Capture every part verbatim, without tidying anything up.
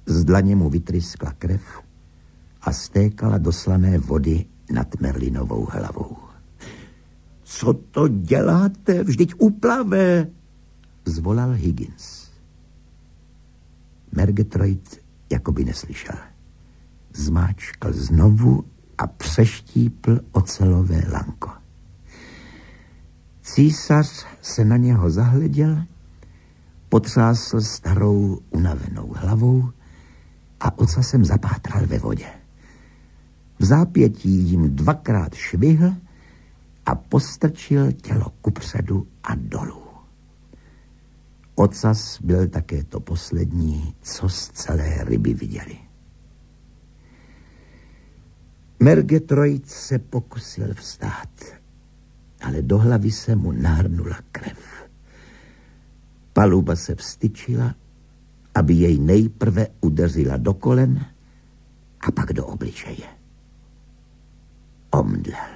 Z dlaně mu vytryskla krev a stékala do slané vody nad Merlinovou hlavou. Co to děláte? Vždyť uplavé, zvolal Higgins. Murgatroyd jakoby neslyšel. Zmáčkal znovu a přeštípl ocelové lanko. Císař se na něho zahleděl, potřásl starou unavenou hlavou a ocasem zapátral ve vodě. V zápětí jim dvakrát švihl a postrčil tělo kupředu a dolů. Ocas byl také to poslední, co z celé ryby viděli. Murgatroyd se pokusil vstát, ale do hlavy se mu nahrnula krev. Paluba se vstyčila, aby jej nejprve udeřila do kolen a pak do obličeje. Omdlel.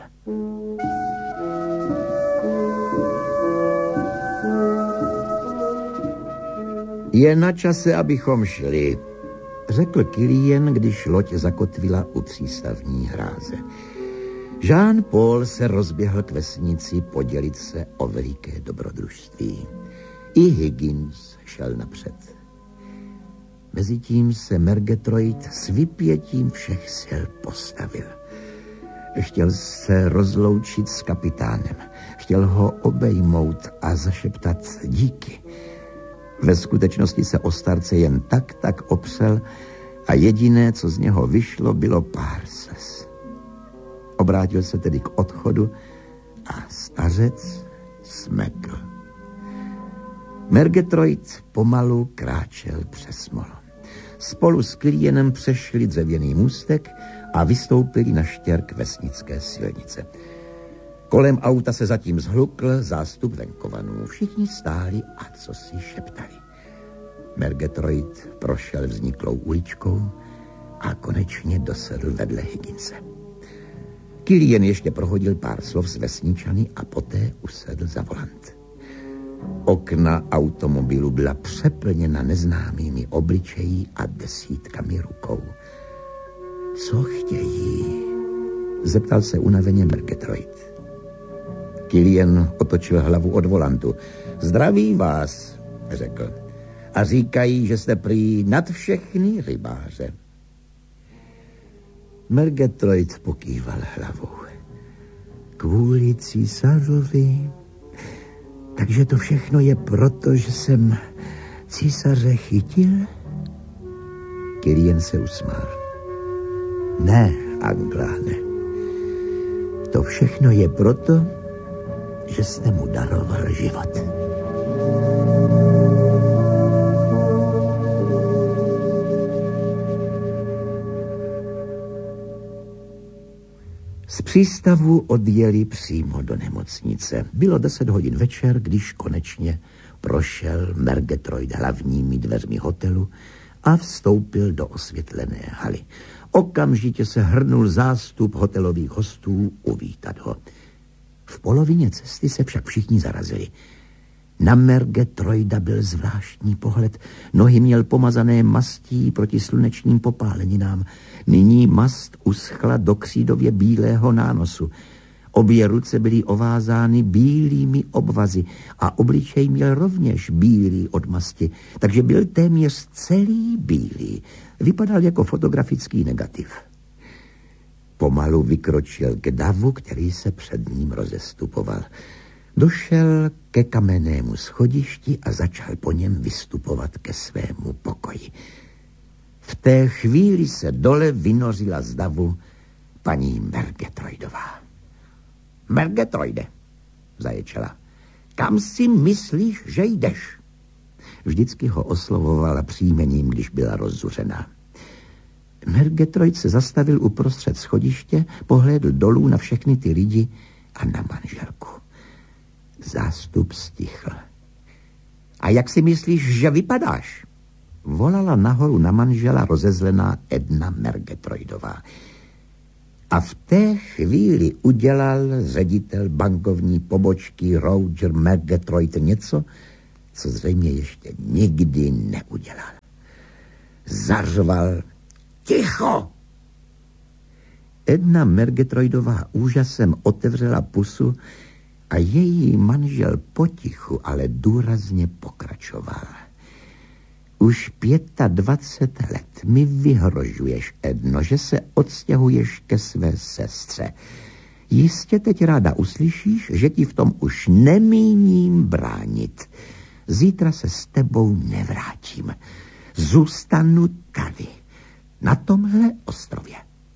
Je na čase, abychom šli, řekl Killian, když loď zakotvila u přístavní hráze. Jean-Paul se rozběhl k vesnici podělit se o veliké dobrodružství. I Higgins šel napřed. Mezitím se Murgatroyd s vypětím všech sil postavil. Chtěl se rozloučit s kapitánem. Chtěl ho obejmout a zašeptat díky. Ve skutečnosti se o starce jen tak tak opřel a jediné, co z něho vyšlo, bylo pár slz. Obrátil se tedy k odchodu a stařec smekl. Murgatroyd pomalu kráčel přes molo. Spolu s Killianem přešli dřevěný můstek a vystoupili na štěrk vesnické silnice. Kolem auta se zatím zhlukl zástup venkovanů. Všichni stáli a co si šeptali. Murgatroyd prošel vzniklou uličkou a konečně dosedl vedle Higginse. Killian ještě prohodil pár slov s vesničany a poté usedl za volant. Okna automobilu byla přeplněna neznámými obličeji a desítkami rukou. Co chtějí? Zeptal se unaveně Murgatroyd. Killian otočil hlavu od volantu. Zdraví vás, řekl. A říkají, že jste prý nad všechny rybáře. Murgatroyd pokýval hlavou. Kvůli císařovi? Takže to všechno je proto, že jsem císaře chytil? Killian se usmál. Ne, Angláne. To všechno je proto, že jste mu daroval život. Z přístavu odjeli přímo do nemocnice. Bylo deset hodin večer, když konečně prošel Murgatroyd hlavními dveřmi hotelu a vstoupil do osvětlené haly. Okamžitě se hrnul zástup hotelových hostů uvítat ho. V polovině cesty se však všichni zarazili. Na Murgatroyda byl zvláštní pohled. Nohy měl pomazané mastí proti slunečním popáleninám. Nyní mast uschla do křídově bílého nánosu. Obě ruce byly ovázány bílými obvazy a obličej měl rovněž bílý od masti, takže byl téměř celý bílý. Vypadal jako fotografický negativ. Pomalu vykročil k davu, který se před ním rozestupoval. Došel ke kamennému schodišti a začal po něm vystupovat ke svému pokoji. V té chvíli se dole vynořila z davu paní Murgatroydová. Murgatroyde, zaječela, kam si myslíš, že jdeš? Vždycky ho oslovovala příjmením, když byla rozzuřená. Murgatroyd se zastavil uprostřed schodiště, pohlédl dolů na všechny ty lidi a na manželku. Zástup stichl. A jak si myslíš, že vypadáš? Volala nahoru na manžela rozezlená Edna Murgatroydová. A v té chvíli udělal ředitel bankovní pobočky Roger Murgatroyd něco, co zřejmě ještě nikdy neudělal. zařval: Ticho! Edna Mergetroidová úžasem otevřela pusu a její manžel potichu, ale důrazně pokračoval. Už dvacet pět let mi vyhrožuješ, Edno, že se odstěhuješ ke své sestře. Jistě teď ráda uslyšíš, že ti v tom už nemíním bránit. Zítra se s tebou nevrátím. Zůstanu tady, na tomhle ostrově.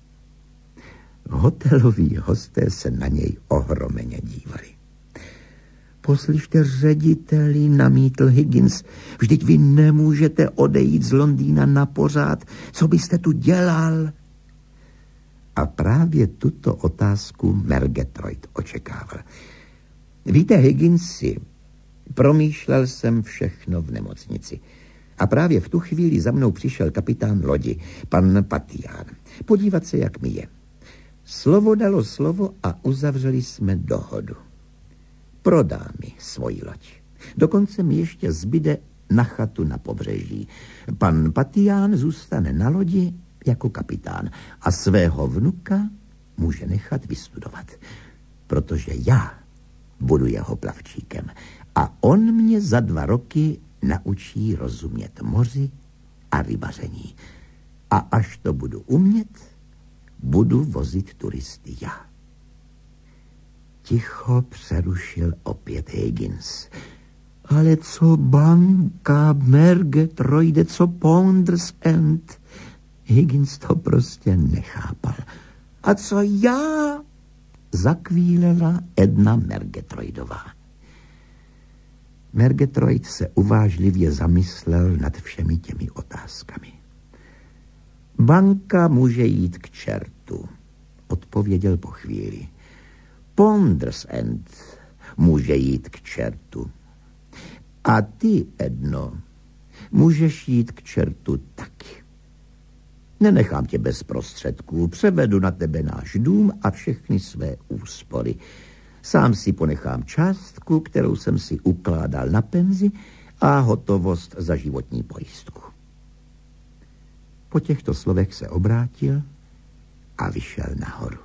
Hoteloví hosté se na něj ohromeně dívali. Poslyšte, řediteli, namítl Higgins, vždyť vy nemůžete odejít z Londýna na pořád. Co byste tu dělal? A právě tuto otázku Mergetroid očekával. Víte, Higginsi, promýšlel jsem všechno v nemocnici. A právě v tu chvíli za mnou přišel kapitán lodi, pan Patián, podívat se, jak mi je. Slovo dalo slovo a uzavřeli jsme dohodu. Prodá mi svoji loď. Dokonce mi ještě zbyde na chatu na pobřeží. Pan Patián zůstane na lodi jako kapitán a svého vnuka může nechat vystudovat, protože já budu jeho plavčíkem a on mě za dva roky naučí rozumět moři a rybaření. A až to budu umět, budu vozit turisty já. Ticho přerušil opět Higgins. Ale co banka, Mergetroide, co Ponders End? Higgins to prostě nechápal. A co já? Zakvílela Edna Mergetroidová. Mergetroid se uvážlivě zamyslel nad všemi těmi otázkami. Banka může jít k čertu, odpověděl po chvíli. Ponders End může jít k čertu. A ty, Edno, můžeš jít k čertu taky. Nenechám tě bez prostředků, převedu na tebe náš dům a všechny své úspory. Sám si ponechám částku, kterou jsem si ukládal na penzi a hotovost za životní pojistku. Po těchto slovech se obrátil a vyšel nahoru.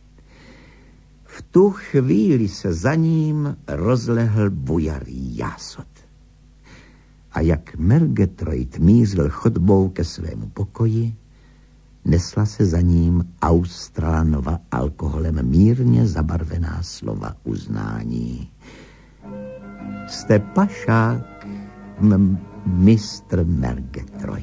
V tu chvíli se za ním rozlehl bujarý jásot. A jak Mergetroid mířil chodbou ke svému pokoji, nesla se za ním Australanova alkoholem mírně zabarvená slova uznání. Jste pašák, m- mistr Mergetroid.